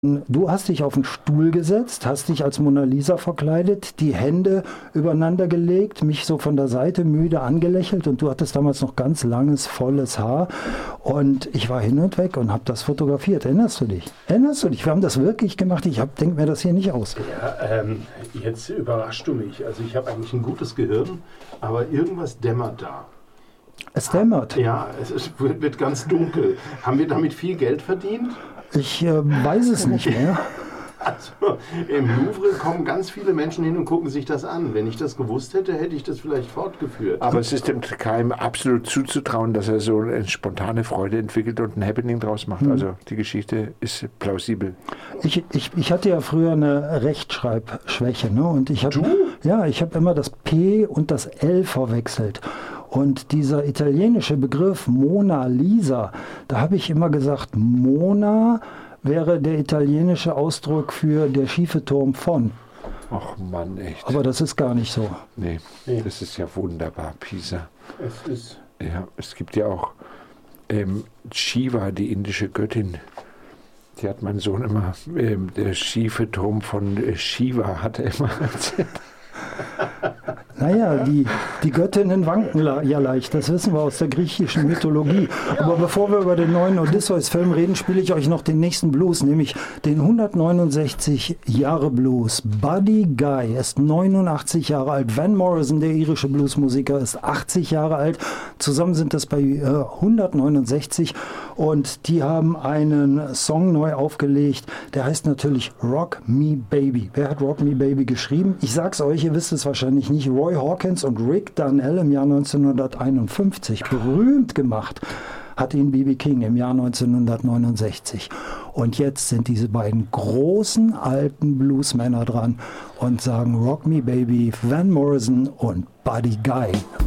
Du hast dich auf den Stuhl gesetzt, hast dich als Mona Lisa verkleidet, die Hände übereinander gelegt, mich so von der Seite müde angelächelt und du hattest damals noch ganz langes, volles Haar und ich war hin und weg und habe das fotografiert. Erinnerst du dich? Erinnerst du dich? Wir haben das wirklich gemacht. Ich denke mir das hier nicht aus. Ja, jetzt überraschst du mich. Also ich habe eigentlich ein gutes Gehirn, aber irgendwas dämmert da. Es dämmert. Ja, wird ganz dunkel. Haben wir damit viel Geld verdient? Ich weiß es nicht mehr. Also im Louvre kommen ganz viele Menschen hin und gucken sich das an. Wenn ich das gewusst hätte, hätte ich das vielleicht fortgeführt. Aber es ist dem Keim absolut zuzutrauen, dass er so eine spontane Freude entwickelt und ein Happening draus macht. Also die Geschichte ist plausibel. Ich hatte ja früher eine Rechtschreibschwäche, ne? Und ich habe immer das P und das L verwechselt. Und dieser italienische Begriff Mona Lisa, da habe ich immer gesagt, Mona wäre der italienische Ausdruck für der schiefe Turm von. Ach Mann, echt. Aber das ist gar nicht so. Nee, das ist ja wunderbar, Pisa. Es ist. Ja, es gibt ja auch Shiva, die indische Göttin. Die hat mein Sohn immer, der schiefe Turm von Shiva hat er immer erzählt. Naja, die Göttinnen wanken ja leicht, das wissen wir aus der griechischen Mythologie. Aber bevor wir über den neuen Odysseus-Film reden, spiele ich euch noch den nächsten Blues, nämlich den 169 Jahre Blues. Buddy Guy ist 89 Jahre alt, Van Morrison, der irische Bluesmusiker, ist 80 Jahre alt. Zusammen sind das bei 169 und die haben einen Song neu aufgelegt, der heißt natürlich Rock Me Baby. Wer hat Rock Me Baby geschrieben? Ich sag's euch, ihr wisst es wahrscheinlich nicht. Roy Hawkins und Rick Darnell im Jahr 1951. Berühmt gemacht hat ihn B.B. King im Jahr 1969. Und jetzt sind diese beiden großen alten Bluesmänner dran und sagen Rock Me Baby, Van Morrison und Buddy Guy.